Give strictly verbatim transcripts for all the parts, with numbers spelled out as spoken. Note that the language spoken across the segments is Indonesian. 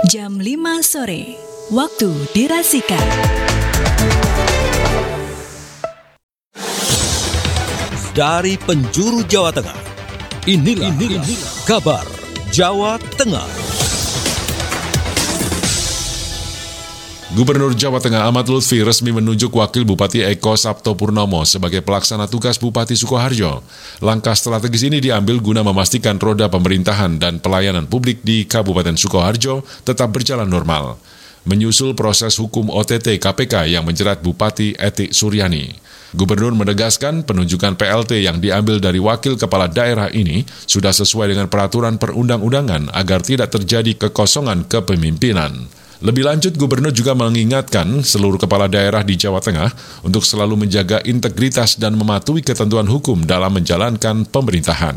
jam lima sore, waktu dirasikan. Dari penjuru Jawa Tengah, inilah, inilah, inilah kabar Jawa Tengah. Gubernur Jawa Tengah Ahmad Lutfi resmi menunjuk Wakil Bupati Eko Saptopurnomo sebagai pelaksana tugas Bupati Sukoharjo. Langkah strategis ini diambil guna memastikan roda pemerintahan dan pelayanan publik di Kabupaten Sukoharjo tetap berjalan normal. Menyusul proses hukum O T T K P K yang menjerat Bupati Etik Suryani. Gubernur menegaskan penunjukan P L T yang diambil dari wakil kepala daerah ini sudah sesuai dengan peraturan perundang-undangan agar tidak terjadi kekosongan kepemimpinan. Lebih lanjut, Gubernur juga mengingatkan seluruh kepala daerah di Jawa Tengah untuk selalu menjaga integritas dan mematuhi ketentuan hukum dalam menjalankan pemerintahan.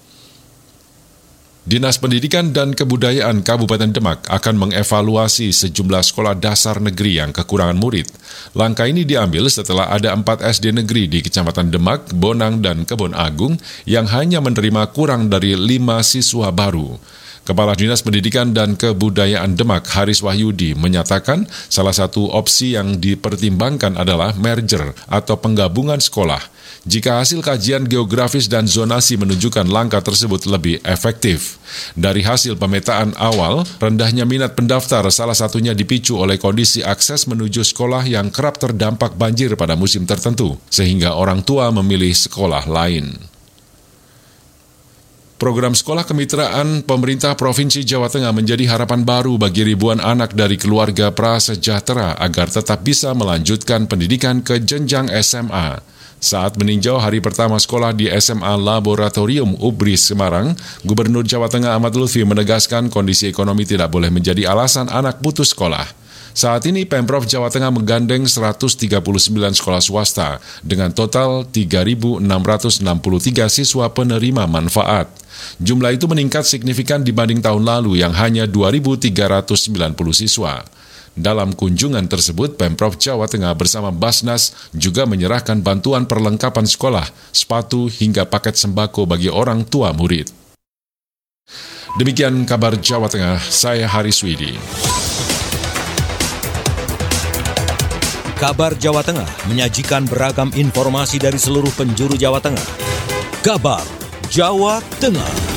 Dinas Pendidikan dan Kebudayaan Kabupaten Demak akan mengevaluasi sejumlah sekolah dasar negeri yang kekurangan murid. Langkah ini diambil setelah ada empat S D negeri di Kecamatan Demak, Bonang, dan Kebon Agung yang hanya menerima kurang dari lima siswa baru. Kepala Dinas Pendidikan dan Kebudayaan Demak, Haris Wahyudi, menyatakan salah satu opsi yang dipertimbangkan adalah merger atau penggabungan sekolah. Jika hasil kajian geografis dan zonasi menunjukkan langkah tersebut lebih efektif. Dari hasil pemetaan awal, rendahnya minat pendaftar salah satunya dipicu oleh kondisi akses menuju sekolah yang kerap terdampak banjir pada musim tertentu, sehingga orang tua memilih sekolah lain. Program Sekolah Kemitraan pemerintah Provinsi Jawa Tengah menjadi harapan baru bagi ribuan anak dari keluarga prasejahtera agar tetap bisa melanjutkan pendidikan ke jenjang S M A. Saat meninjau hari pertama sekolah di S M A Laboratorium Ubris Semarang, Gubernur Jawa Tengah Ahmad Lutfi menegaskan kondisi ekonomi tidak boleh menjadi alasan anak putus sekolah. Saat ini Pemprov Jawa Tengah menggandeng seratus tiga puluh sembilan sekolah swasta dengan total tiga ribu enam ratus enam puluh tiga siswa penerima manfaat. Jumlah itu meningkat signifikan dibanding tahun lalu yang hanya dua ribu tiga ratus sembilan puluh siswa. Dalam kunjungan tersebut, Pemprov Jawa Tengah bersama Basnas juga menyerahkan bantuan perlengkapan sekolah, sepatu hingga paket sembako bagi orang tua murid. Demikian kabar Jawa Tengah, saya Haris Widi. Kabar Jawa Tengah menyajikan beragam informasi dari seluruh penjuru Jawa Tengah. Kabar Jawa Tengah.